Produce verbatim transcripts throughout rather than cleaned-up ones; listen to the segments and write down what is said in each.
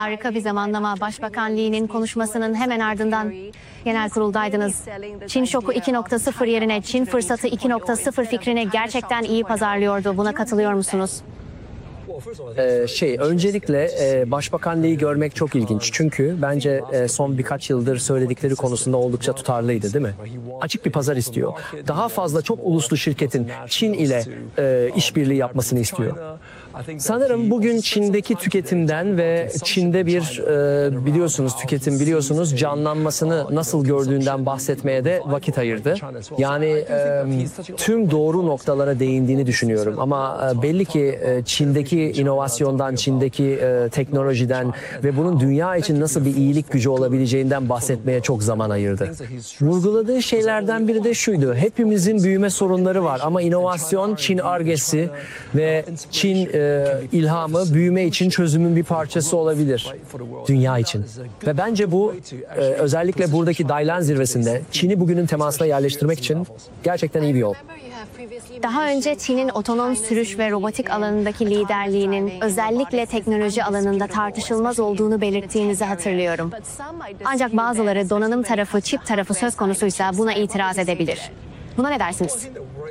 Harika bir zamanlama. Başbakan Lee'nin konuşmasının hemen ardından genel kuruldaydınız. Çin şoku iki nokta sıfır yerine Çin fırsatı iki nokta sıfır fikrini gerçekten iyi pazarlıyordu. Buna katılıyor musunuz? Ee, şey, öncelikle e, Başbakan Lee'yi görmek çok ilginç. Çünkü bence e, son birkaç yıldır söyledikleri konusunda oldukça tutarlıydı, değil mi? Açık bir pazar istiyor. Daha fazla çok uluslu şirketin Çin ile e, işbirliği yapmasını istiyor. Sanırım bugün Çin'deki tüketimden ve Çin'de bir e, biliyorsunuz tüketim biliyorsunuz canlanmasını nasıl gördüğünden bahsetmeye de vakit ayırdı. Yani e, tüm doğru noktalara değindiğini düşünüyorum. Ama e, belli ki e, Çin'deki inovasyondan, Çin'deki e, teknolojiden ve bunun dünya için nasıl bir iyilik gücü olabileceğinden bahsetmeye çok zaman ayırdı. Vurguladığı şeylerden biri de şuydu: hepimizin büyüme sorunları var ama inovasyon, Çin Ar-Ge'si ve Çin e, ilhamı büyüme için çözümün bir parçası olabilir dünya için. Ve bence bu e, özellikle buradaki Dailan zirvesinde Çin'i bugünün temasına yerleştirmek için gerçekten iyi bir yol. Daha önce Çin'in otonom sürüş ve robotik alanındaki liderliğinin özellikle teknoloji alanında tartışılmaz olduğunu belirttiğinizi hatırlıyorum. Ancak bazıları donanım tarafı, çip tarafı söz konusuysa buna itiraz edebilir. Buna ne dersiniz?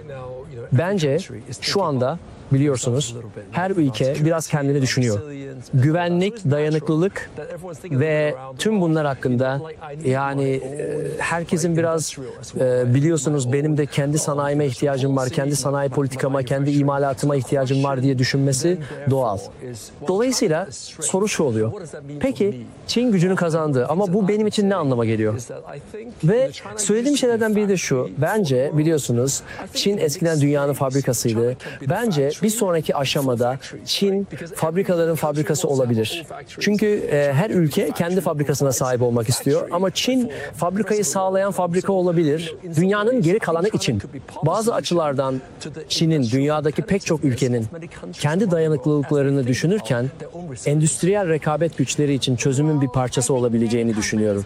Bence şu anda biliyorsunuz her ülke biraz kendini düşünüyor. Güvenlik, dayanıklılık ve tüm bunlar hakkında yani herkesin biraz biliyorsunuz benim de kendi sanayime ihtiyacım var, kendi sanayi politikama, kendi imalatıma ihtiyacım var diye düşünmesi doğal. Dolayısıyla soru şu oluyor: peki Çin gücünü kazandı ama bu benim için ne anlama geliyor? Ve söylediğim şeylerden biri de şu: bence biliyorsunuz Çin eskiden dünyanın fabrikasıydı. Bence bir sonraki aşamada Çin fabrikaların fabrikası olabilir. Çünkü e, her ülke kendi fabrikasına sahip olmak istiyor. Ama Çin fabrikayı sağlayan fabrika olabilir. Dünyanın geri kalanı için. Bazı açılardan Çin'in dünyadaki pek çok ülkenin kendi dayanıklılıklarını düşünürken endüstriyel rekabet güçleri için çözümün bir parçası olabileceğini düşünüyorum.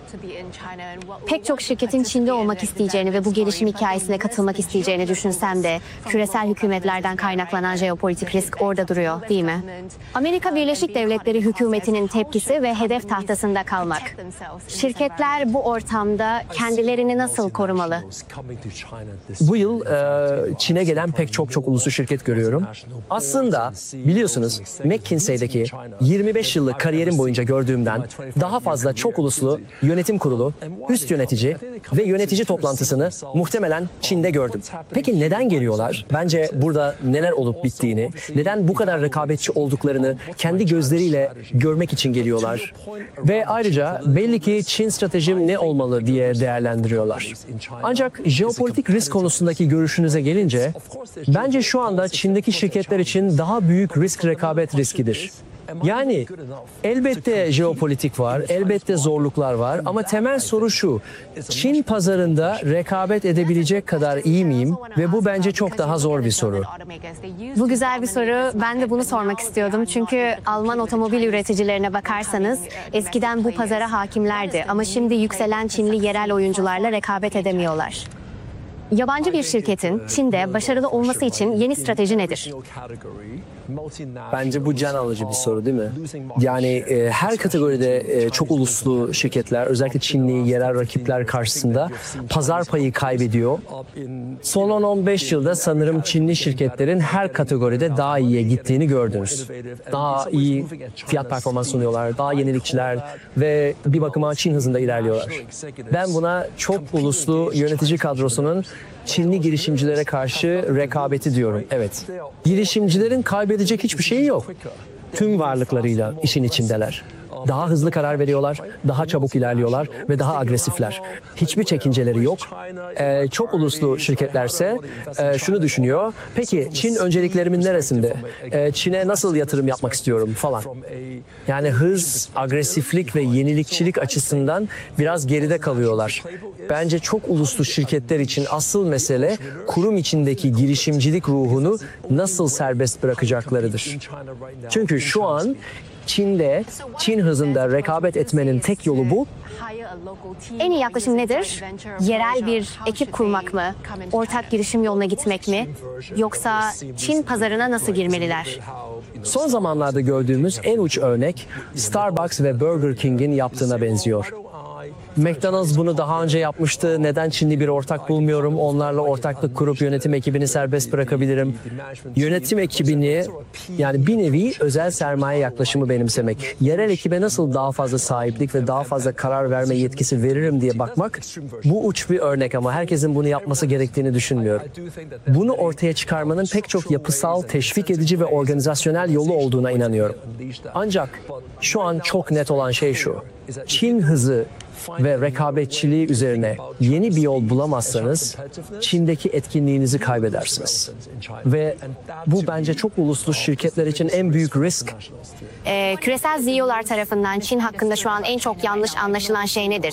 Pek çok şirketin Çin'de olmak isteyeceğini ve bu gelişim hikayesine katılmak isteyeceğini düşünsem de küresel hükümetlerden kaynaklanan jeopolitik risk orada duruyor, değil mi? Amerika Birleşik Devletleri hükümetinin tepkisi ve hedef tahtasında kalmak. Şirketler bu ortamda kendilerini nasıl korumalı? Bu yıl e, Çin'e gelen pek çok çok uluslu şirket görüyorum. Aslında biliyorsunuz McKinsey'deki yirmi beş yıllık kariyerim boyunca gördüğümden daha fazla çok uluslu yönetim kurulu, üst yönetici ve yönetici toplantısını muhtemelen Çin'de gördüm. Peki neden geliyorlar? Bence burada neler olup bittiğini, neden bu kadar rekabetçi olduklarını kendi gözleriyle görmek için geliyorlar. Ve ayrıca belli ki Çin stratejim ne olmalı diye değerlendiriyorlar. Ancak jeopolitik risk konusundaki görüşünüze gelince, bence şu anda Çin'deki şirketler için daha büyük risk rekabet riskidir. Yani elbette jeopolitik var, elbette zorluklar var ama temel soru şu: Çin pazarında rekabet edebilecek kadar iyi miyim? Ve bu bence çok daha zor bir soru. Bu güzel bir soru. Ben de bunu sormak istiyordum. Çünkü Alman otomobil üreticilerine bakarsanız eskiden bu pazara hakimlerdi ama şimdi yükselen Çinli yerel oyuncularla rekabet edemiyorlar. Yabancı bir şirketin Çin'de başarılı olması için yeni strateji nedir? Bence bu can alıcı bir soru, değil mi? Yani e, her kategoride e, çok uluslu şirketler, özellikle Çinli yerel rakipler karşısında pazar payı kaybediyor. Son on on beş yılda sanırım Çinli şirketlerin her kategoride daha iyiye gittiğini gördünüz. Daha iyi fiyat performans sunuyorlar, daha yenilikçiler ve bir bakıma Çin hızında ilerliyorlar. Ben buna çok uluslu yönetici kadrosunun Çinli girişimcilere karşı rekabeti diyorum. Evet. Girişimcilerin kaybedecek hiçbir şeyi yok. Tüm varlıklarıyla işin içindeler. Daha hızlı karar veriyorlar, daha çabuk ilerliyorlar ve daha agresifler. Hiçbir çekinceleri yok. Ee, çok uluslu şirketlerse e, şunu düşünüyor: peki Çin önceliklerimin neresinde? Ee, Çin'e nasıl yatırım yapmak istiyorum falan. Yani hız, agresiflik ve yenilikçilik açısından biraz geride kalıyorlar. Bence çok uluslu şirketler için asıl mesele kurum içindeki girişimcilik ruhunu nasıl serbest bırakacaklarıdır. Çünkü şu an Çin'de, Çin hızında rekabet etmenin tek yolu bu. En iyi yaklaşım nedir? Yerel bir ekip kurmak mı? Ortak girişim yoluna gitmek mi? Yoksa Çin pazarına nasıl girmeliler? Son zamanlarda gördüğümüz en uç örnek Starbucks ve Burger King'in yaptığına benziyor. McDonald's bunu daha önce yapmıştı. Neden Çinli bir ortak bulmuyorum? Onlarla ortaklık kurup yönetim ekibini serbest bırakabilirim. Yönetim ekibini, yani bir nevi özel sermaye yaklaşımı benimsemek. Yerel ekibe nasıl daha fazla sahiplik ve daha fazla karar verme yetkisi veririm diye bakmak, bu uç bir örnek ama herkesin bunu yapması gerektiğini düşünmüyorum. Bunu ortaya çıkarmanın pek çok yapısal, teşvik edici ve organizasyonel yolu olduğuna inanıyorum. Ancak şu an çok net olan şey şu: Çin hızı ve rekabetçiliği üzerine yeni bir yol bulamazsanız Çin'deki etkinliğinizi kaybedersiniz. Ve bu bence çok uluslu şirketler için en büyük risk. Ee, küresel C E O'lar tarafından Çin hakkında şu an en çok yanlış anlaşılan şey nedir?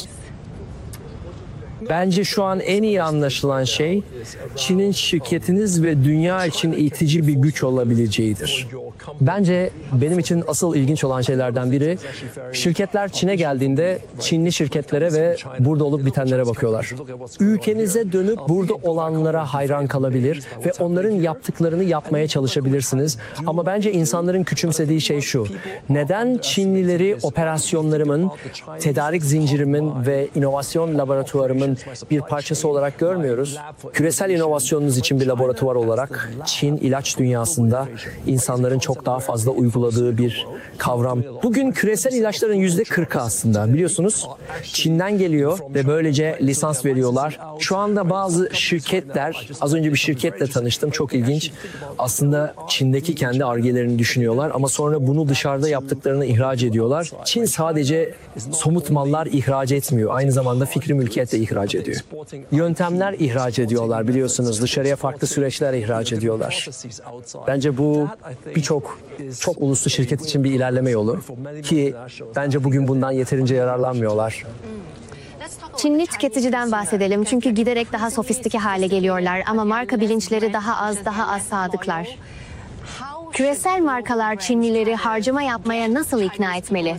Bence şu an en iyi anlaşılan şey Çin'in şirketiniz ve dünya için itici bir güç olabileceğidir. Bence benim için asıl ilginç olan şeylerden biri, şirketler Çin'e geldiğinde Çinli şirketlere ve burada olup bitenlere bakıyorlar. Ülkenize dönüp burada olanlara hayran kalabilir ve onların yaptıklarını yapmaya çalışabilirsiniz. Ama bence insanların küçümsediği şey şu: neden Çinlileri operasyonlarımın, tedarik zincirimin ve inovasyon laboratuvarımın bir parçası olarak görmüyoruz? Küresel inovasyonunuz için bir laboratuvar olarak Çin ilaç dünyasında insanların çok daha fazla uyguladığı bir kavram. Bugün küresel ilaçların yüzde kırkı aslında, biliyorsunuz, Çin'den geliyor ve böylece lisans veriyorlar. Şu anda bazı şirketler, az önce bir şirketle tanıştım, çok ilginç. Aslında Çin'deki kendi argelerini düşünüyorlar ama sonra bunu dışarıda yaptıklarını ihraç ediyorlar. Çin sadece somut mallar ihraç etmiyor, aynı zamanda fikri mülkiyet de ihraç ediyor. Yöntemler ihraç ediyorlar, biliyorsunuz, dışarıya farklı süreçler ihraç ediyorlar. Bence bu birçok çok uluslu şirket için bir ilerleme yolu ki bence bugün bundan yeterince yararlanmıyorlar. Çinli tüketiciden bahsedelim çünkü giderek daha sofistike hale geliyorlar ama marka bilinçleri daha az daha az sadıklar. Küresel markalar Çinlileri harcama yapmaya nasıl ikna etmeli?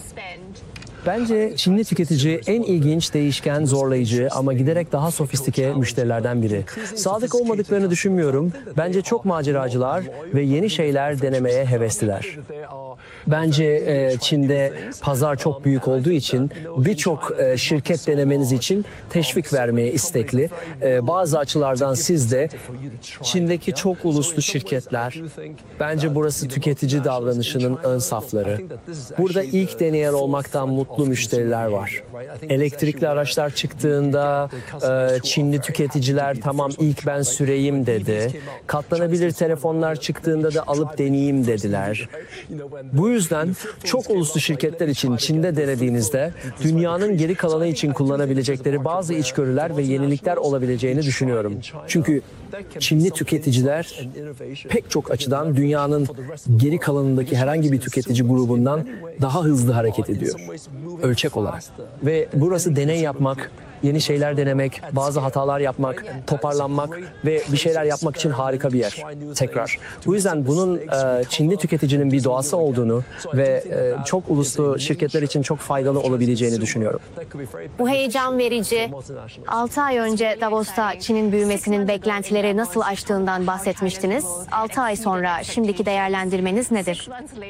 Bence Çinli tüketici en ilginç, değişken, zorlayıcı ama giderek daha sofistike müşterilerden biri. Sadık olmadıklarını düşünmüyorum. Bence çok maceracılar ve yeni şeyler denemeye hevesliler. Bence e, Çin'de pazar çok büyük olduğu için birçok e, şirket denemeniz için teşvik vermeye istekli. E, bazı açılardan siz de Çin'deki çok uluslu şirketler, bence burası tüketici davranışının ön safları. Burada ilk deneyen olmaktan mutlu müşteriler var. Elektrikli araçlar çıktığında e, Çinli tüketiciler tamam ilk ben süreyim dedi. Katlanabilir telefonlar çıktığında da alıp deneyeyim dediler. Bu yüzden çok uluslu şirketler için Çin'de denediğinizde dünyanın geri kalanı için kullanabilecekleri bazı içgörüler ve yenilikler olabileceğini düşünüyorum. Çünkü Çinli tüketiciler pek çok açıdan dünyanın geri kalanındaki herhangi bir tüketici grubundan daha hızlı hareket ediyor. Ölçek olarak. Ve burası deney yapmak, yeni şeyler denemek, bazı hatalar yapmak, toparlanmak ve bir şeyler yapmak için harika bir yer. Tekrar. Bu yüzden bunun e, Çinli tüketicinin bir doğası olduğunu ve e, çok uluslu şirketler için çok faydalı olabileceğini düşünüyorum. Bu heyecan verici. altı ay önce Davos'ta Çin'in büyümesinin beklentileri nasıl aştığından bahsetmiştiniz. altı ay sonra şimdiki değerlendirmeniz nedir?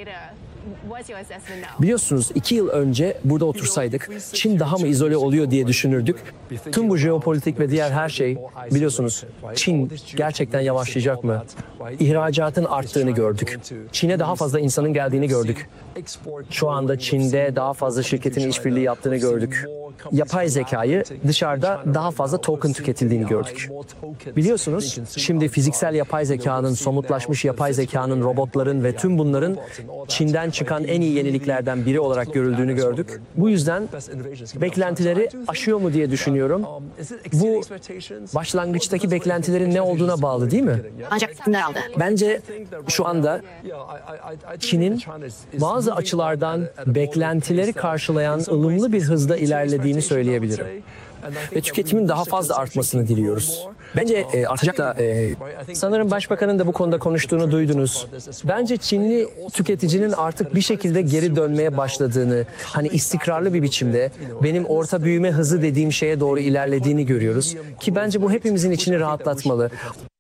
Biliyorsunuz iki yıl önce burada otursaydık Çin daha mı izole oluyor diye düşünürdük. Tüm bu jeopolitik ve diğer her şey, biliyorsunuz, Çin gerçekten yavaşlayacak mı? İhracatın arttığını gördük. Çin'e daha fazla insanın geldiğini gördük. Şu anda Çin'de daha fazla şirketin işbirliği yaptığını gördük. Yapay zekayı dışarıda daha fazla token tüketildiğini gördük. Biliyorsunuz, şimdi fiziksel yapay zekanın, somutlaşmış yapay zekanın, robotların ve tüm bunların Çin'den çıkan en iyi yeniliklerden biri olarak görüldüğünü gördük. Bu yüzden beklentileri aşıyor mu diye düşünüyorum. Bu başlangıçtaki beklentilerin ne olduğuna bağlı, değil mi? Ancak ne aldı? Bence şu anda Çin'in bazı açılardan beklentileri karşılayan ılımlı bir hızda ilerlediğini söyleyebilirim. Ve tüketimin daha fazla artmasını diliyoruz. Bence e, artacak da e, sanırım Başbakanın da bu konuda konuştuğunu duydunuz. Bence Çinli tüketicinin artık bir şekilde geri dönmeye başladığını, hani istikrarlı bir biçimde benim orta büyüme hızı dediğim şeye doğru ilerlediğini görüyoruz. Ki bence bu hepimizin içini rahatlatmalı.